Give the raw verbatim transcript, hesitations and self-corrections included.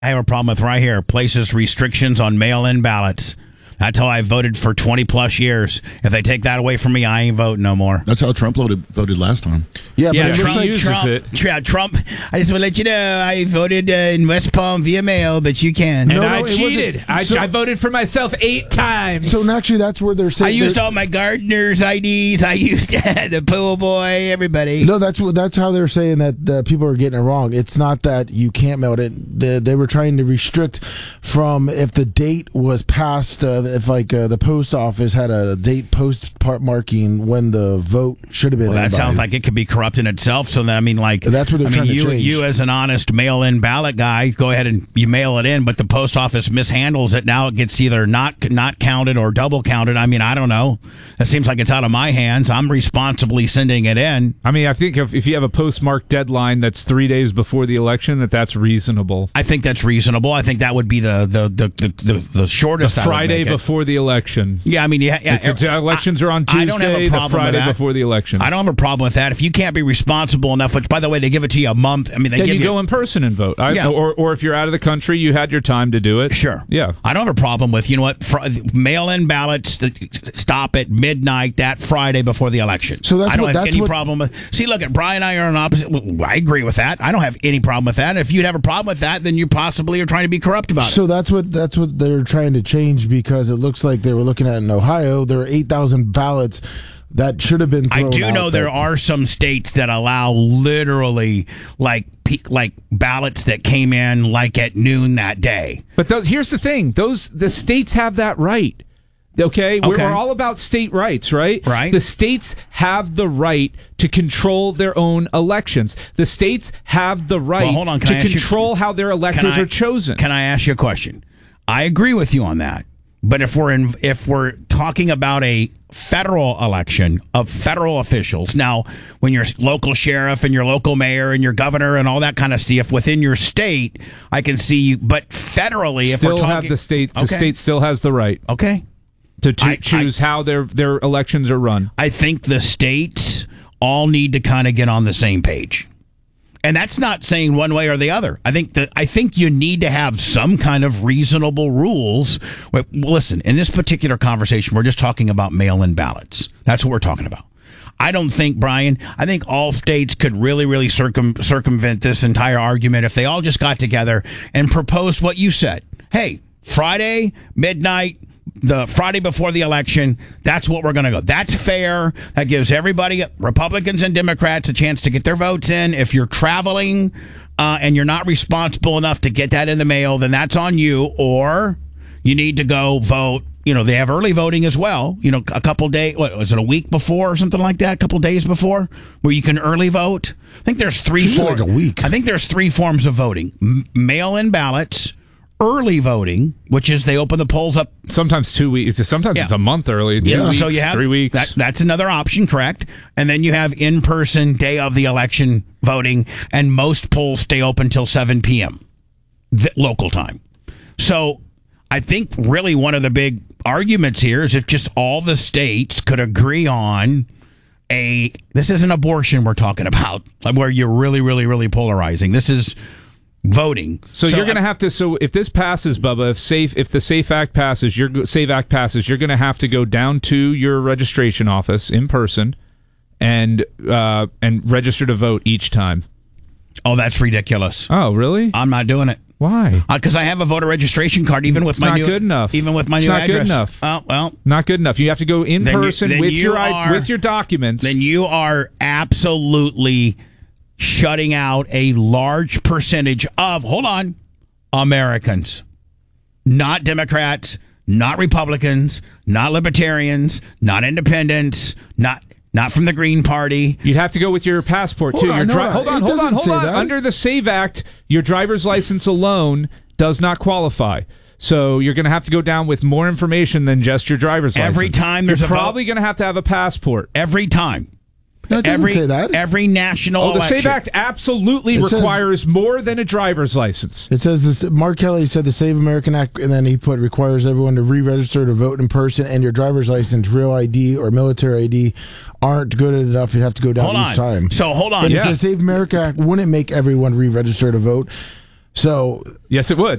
I have a problem with right here. Places restrictions on mail-in ballots. That's how I voted for twenty plus years. If they take that away from me, I ain't voting no more. That's how Trump voted, voted last time. Yeah, yeah, but Trump, like uses Trump, it. Trump, Trump. I just want to let you know I voted uh, in West Palm via mail, but you can. And No, I no, it cheated. I, so- I voted for myself eight times. So actually, that's where they're I saying. used they're- all my gardener's I Ds. I used the pool boy, everybody. No, that's what that's how they're saying that uh, people are getting it wrong. It's not that you can't mail it. They, they were trying to restrict from if the date was past, uh, if like uh, the post office had a date post part marking when the vote should have been. Well, that in by. sounds like it could be corrupting itself. So that I mean, like That's what they're I mean, trying to you, change. You as an honest mail-in ballot guy, go ahead and you mail it in, but the post office mishandles it. Now it gets either not not counted or double counted. I mean, I don't know. It seems like it's out of my hands. I'm responsibly sending it in. I mean, I think if, if you have a postmarked deadline that's three days before the election, that that's reasonable. I think that's reasonable. I think that would be the the the the, the, the shortest. The I would Friday make it. before the election. Yeah, I mean, yeah, yeah. It's a, the elections are on I- I don't have a Tuesday, the problem with Friday that. before the election. I don't have a problem with that. If you can't be responsible enough, which by the way, they give it to you a month. I mean, they Then give you you go in person and vote. I, Yeah. or, or if you're out of the country, you had your time to do it. Sure. Yeah. I don't have a problem with, you know what, fr- mail-in ballots that stop at midnight that Friday before the election. So that's I don't what- have that's any what- problem with. See, look, at Brian and I are on opposite. well, I agree with that. I don't have any problem with that. If you'd have a problem with that, then you possibly are trying to be corrupt about So it. that's what that's what they're trying to change because it looks like they were looking at in Ohio. There are eight thousand ballots that should have been I thrown do out know there that- are some states that allow literally like peak, like ballots that came in like at noon that day. But those, here's the thing: those the states have that right. Okay, We're, Okay. we're all about state rights, right? Right. The states have the right to control their own elections. The states have the right Well, hold on. Can to I ask you- control how their Can electors I- are chosen. Can I ask you a question? I agree with you on that. But if we're in, if we're talking about a federal election of federal officials, now when your local sheriff and your local mayor and your governor and all that kind of stuff within your state, I can see you. But federally, if still we're talking, have the state. The Okay. state still has the right okay. to choo- I- choose how their their elections are run. I think the states all need to kind of get on the same page. And that's not saying one way or the other. I think that I think you need to have some kind of reasonable rules. Well, listen, in this particular conversation, we're just talking about mail-in ballots. That's what we're talking about. I don't think, Brian, I think all states could really, really circum, circumvent this entire argument if they all just got together and proposed what you said. Hey, Friday, midnight, the Friday before the election, that's what we're going to go. That's fair. That gives everybody, Republicans and Democrats, a chance to get their votes in. If you're traveling uh, and you're not responsible enough to get that in the mail, then that's on you. Or you need to go vote. You know, they have early voting as well. You know, a couple days, what was it, a week before or something like that? A couple days before, where you can early vote. I think there's three, It's usually four, like a week. I think there's three forms of voting: M- mail-in ballots, early voting, which is they open the polls up. Sometimes two weeks. Sometimes Yeah. it's a month early. Two Yeah. weeks, So you have three weeks. That, that's another option, correct? And then you have in-person day of the election voting, and most polls stay open till seven p.m. th- local time. So I think really one of the big arguments here is if just all the states could agree on a. This isn't abortion we're talking about, like where you're really, really, really polarizing. This is voting. So, you're going to have to. So if this passes, Bubba, if safe, if the Safe Act passes, your go- Safe Act passes, you're going to have to go down to your registration office in person and uh, and register to vote each time. Oh, that's ridiculous. Oh, really? I'm not doing it. Why? Because I have a voter registration card, even with It's my not new, good enough. Even with my It's new not address. good enough. Oh well, Not good enough. You have to go in Then you- person then with you your I- are- with your documents. then you are absolutely shutting out a large percentage of hold on Americans, not Democrats, not Republicans, not Libertarians, not Independents, not not from the Green Party. You'd have to go with your passport Hold too. on, Your no, dri- no, hold on, it hold on, doesn't hold say on. that. Under the SAVE Act, your driver's license alone does not qualify. So you're going to have to go down with more information than just your driver's license. Every time there's you're a vote- probably going to have to have a passport. Every time. No, it doesn't every, say that. Every national Oh, the election. SAVE Act absolutely It says- requires more than a driver's license. It says this. Mark Kelly said the Save American Act, and then he put requires everyone to re-register to vote in person, and your driver's license, real I D, or military I D aren't good enough. You have to go down Hold each on. time. So hold on. And Yeah. it says Save America Act wouldn't make everyone re-register to vote. So Yes, it would.